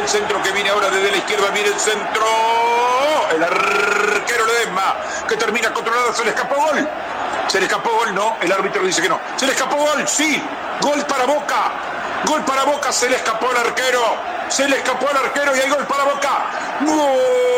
el centro que viene ahora desde la izquierda, viene el centro. El arquero Ledesma, que termina controlado, se le escapó gol. Se le escapó gol, no, el árbitro dice que no. Se le escapó gol, sí, gol para Boca. Gol para Boca, se le escapó al arquero. Se le escapó al arquero y hay gol para Boca. ¡Gol!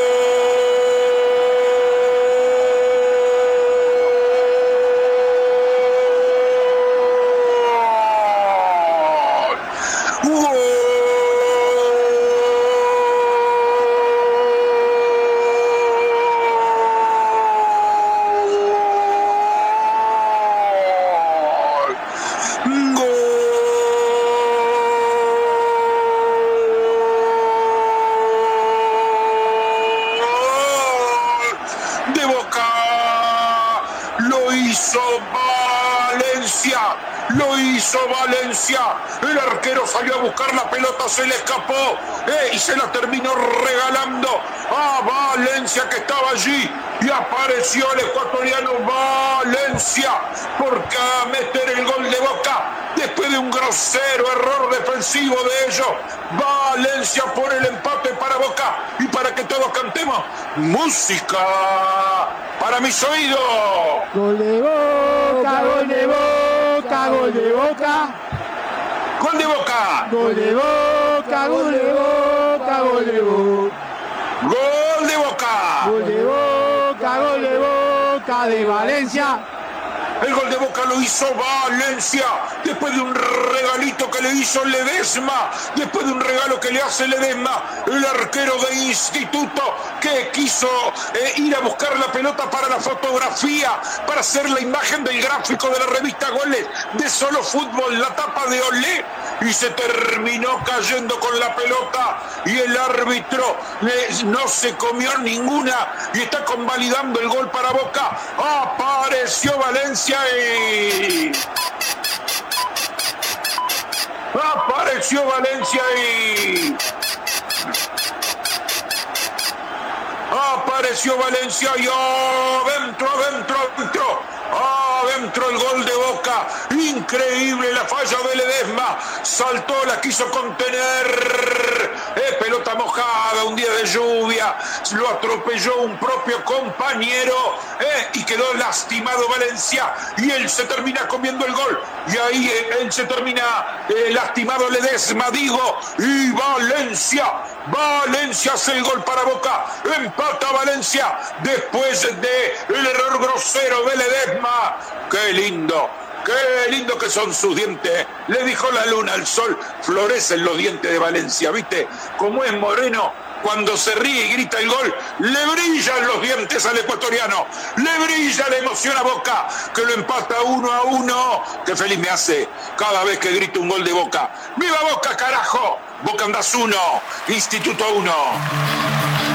De Boca, lo hizo Valencia, lo hizo Valencia, el arquero salió a buscar la pelota, se le escapó y se la terminó regalando a Valencia, que estaba allí, y apareció el ecuatoriano Valencia porque a meter el gol de Boca después de un grosero error defensivo de ellos. Valencia por el empate para Boca, y para que todos cantemos música para mis oídos. Gol de Boca, gol de Boca, gol de Boca. Gol de Boca. Gol de Boca, gol de Boca, gol de Boca. Gol de Boca. Gol de Boca, gol de Boca de Valencia. El gol de Boca lo hizo Valencia, después de un regalito que le hizo Ledesma, después de un regalo que le hace Ledesma, el arquero de Instituto, que quiso ir a buscar la pelota para la fotografía, para hacer la imagen del gráfico de la revista Goles de Solo Fútbol, la tapa de Olé, y se terminó cayendo con la pelota, y el árbitro no se comió ninguna, y está convalidando el gol para Boca. Apareció Valencia y... Apareció Valencia y... Apareció Valencia y adentro el gol de Boca. Increíble la falla de Ledesma. Saltó, la quiso contener. Pelota mojada, un día de lluvia. Lo atropelló un propio compañero y quedó lastimado Valencia. Y él se termina comiendo el gol. Y ahí él se termina lastimado Ledesma, digo. Y Valencia hace el gol para Boca. Empata Valencia después de el error grosero de Ledesma. ¡Qué lindo! ¡Qué lindo que son sus dientes! Le dijo la luna al sol, florecen los dientes de Valencia, ¿viste? Como es moreno, cuando se ríe y grita el gol, le brillan los dientes al ecuatoriano, le brilla la emoción a Boca, que lo empata 1-1. ¡Qué feliz me hace cada vez que grito un gol de Boca! ¡Viva Boca, carajo! Boca andás 1, Instituto 1.